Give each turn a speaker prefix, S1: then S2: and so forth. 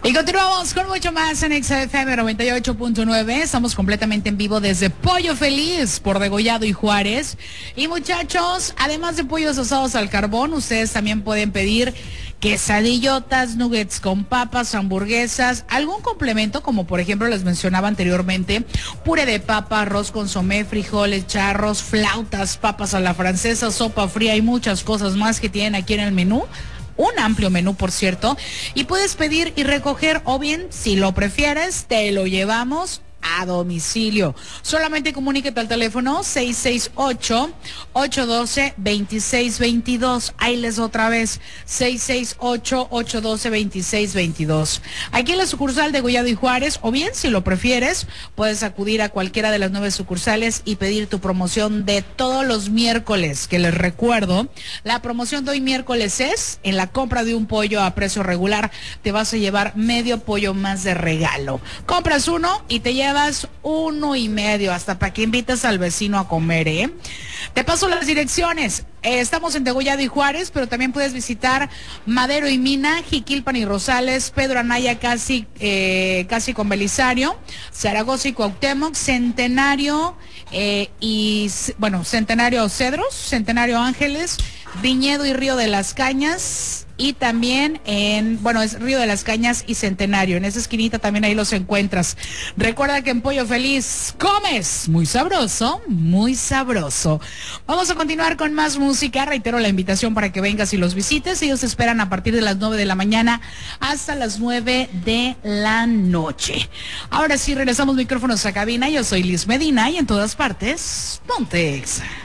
S1: Y continuamos con mucho más en XFM 98.9. Estamos completamente en vivo desde Pollo Feliz por Degollado y Juárez. Y muchachos, además de pollos asados al carbón, ustedes también pueden pedir quesadillotas, nuggets con papas, hamburguesas, algún complemento como por ejemplo les mencionaba anteriormente, puré de papa, arroz consomé, frijoles, charros, flautas, papas a la francesa, sopa fría y muchas cosas más que tienen aquí en el menú. Un amplio menú, por cierto, y puedes pedir y recoger, o bien, si lo prefieres, te lo llevamos a domicilio. Solamente comuníquete al teléfono 668-812-2622. Ahí les otra vez, 668-812-2622. Aquí en la sucursal de Degollado y Juárez, o bien, si lo prefieres, puedes acudir a cualquiera de las 9 sucursales y pedir tu promoción de todos los miércoles, que les recuerdo, la promoción de hoy miércoles es, en la compra de un pollo a precio regular, te vas a llevar medio pollo más de regalo. Compras uno y te llevas 1.5, hasta para que invites al vecino a comer, ¿eh? Te paso las direcciones. Estamos en Degollado y Juárez, pero también puedes visitar Madero y Mina, Jiquilpan y Rosales, Pedro Anaya casi con Belisario, Zaragoza y Cuauhtémoc, Centenario Centenario Cedros, Centenario Ángeles, Viñedo y Río de las Cañas. Y también es Río de las Cañas y Centenario. En esa esquinita también ahí los encuentras. Recuerda que en Pollo Feliz comes muy sabroso, muy sabroso. Vamos a continuar con más música. Reitero la invitación para que vengas y los visites. Ellos esperan a partir de las 9 de la mañana hasta las 9 de la noche. Ahora sí, regresamos micrófonos a cabina. Yo soy Liz Medina y en todas partes, ponte Exa.